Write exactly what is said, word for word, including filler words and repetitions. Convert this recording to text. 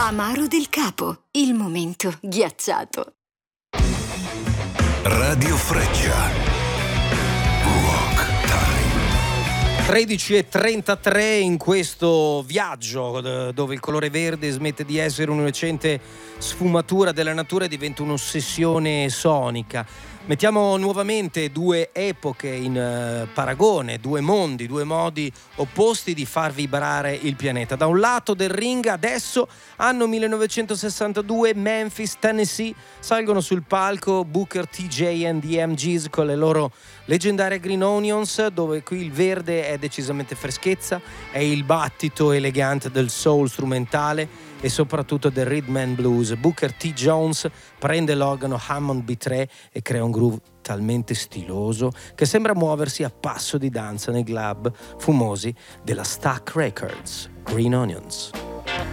Amaro del Capo, il momento ghiacciato. Radio Freccia. tredici e trentatré in questo viaggio dove il colore verde smette di essere un'innocente sfumatura della natura e diventa un'ossessione sonica. Mettiamo nuovamente due epoche in uh, paragone, due mondi, due modi opposti di far vibrare il pianeta. Da un lato del ring, adesso, anno millenovecentosessantadue, Memphis, Tennessee, salgono sul palco Booker T, J and the M Gs con le loro leggendarie Green Onions, dove qui il verde è decisamente freschezza, è il battito elegante del soul strumentale e soprattutto del rhythm and blues. Booker T. Jones prende l'organo Hammond B tre e crea un groove talmente stiloso che sembra muoversi a passo di danza nei club fumosi della Stax Records. Green Onions.